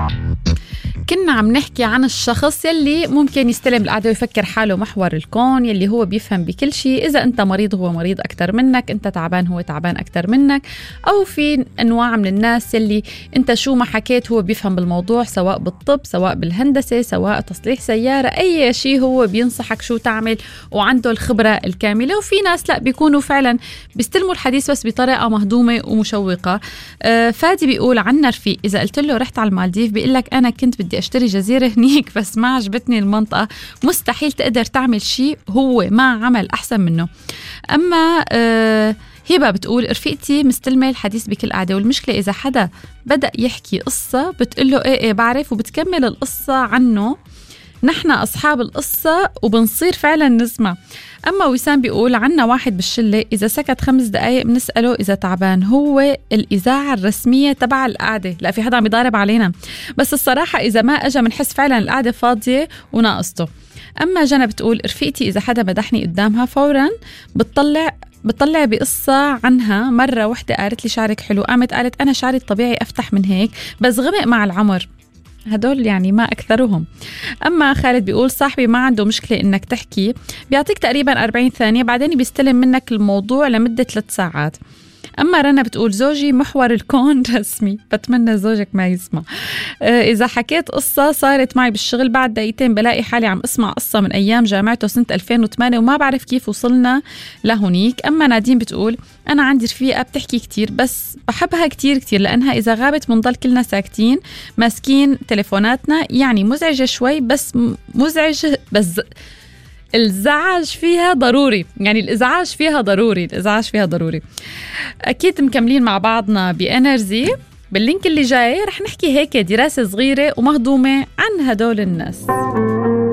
كنا عم نحكي عن الشخص يلي ممكن يستلم القعدة ويفكر حاله محور الكون، يلي هو بيفهم بكل شيء. إذا أنت مريض هو مريض أكتر منك، أنت تعبان هو تعبان أكتر منك. أو في أنواع من الناس يلي أنت شو ما حكيت هو بيفهم بالموضوع، سواء بالطب سواء بالهندسة سواء تصليح سيارة، أي شيء هو بينصحك شو تعمل وعنده الخبرة الكاملة. وفي ناس لا، بيكونوا فعلا بيستلموا الحديث بس بطريقة مهضومة ومشوقة. فادي بيقول عنا رفيق إذا قلت له رحت على المالديف بيقول لك أنا كنت بدي أشتري جزيرة هنيك بس ما عجبتني المنطقة. مستحيل تقدر تعمل شيء هو ما عمل أحسن منه. أما هبة بتقول رفيقتي مستلمة الحديث بكل قعدة، والمشكلة إذا حدا بدأ يحكي قصة بتقول له إيه بعرف، وبتكمل القصة عنه. نحن أصحاب القصة وبنصير فعلا نسمع. أما وسام بيقول عنا واحد بالشلة إذا سكت 5 دقايق بنسأله إذا تعبان، هو الإذاعة الرسمية تبع القعدة. لا في حدا عم يضارب علينا، بس الصراحة إذا ما أجا منحس فعلا القعدة فاضية وناقصته. أما جنى بتقول رفيقتي إذا حدا مدحني قدامها فورا بتطلع بقصة عنها. مرة وحدة قالت لي شعرك حلو، قامت قالت أنا شعري الطبيعي أفتح من هيك بس غمق مع العمر. هدول يعني ما أكثرهم. أما خالد بيقول صاحبي ما عنده مشكلة إنك تحكي، بيعطيك تقريبا 40 ثانية بعدين بيستلم منك الموضوع لمدة 3 ساعات. أما رنا بتقول زوجي محور الكون رسمي، بتمنى زوجك ما يسمع. إذا حكيت قصة صارت معي بالشغل بعد دقيقتين بلاقي حالي عم أسمع قصة من أيام جامعته سنة 2008 وما بعرف كيف وصلنا لهونيك. أما نادين بتقول أنا عندي رفيقة بتحكي كتير بس بحبها كتير لأنها إذا غابت منضل كلنا ساكتين ماسكين تليفوناتنا، يعني مزعجة شوي بس مزعجة، بس الزعاج فيها ضروري، يعني الإزعاج فيها ضروري. أكيد مكملين مع بعضنا بإنرجي. باللينك اللي جاي رح نحكي هيك دراسة صغيرة ومهضومة عن هدول الناس.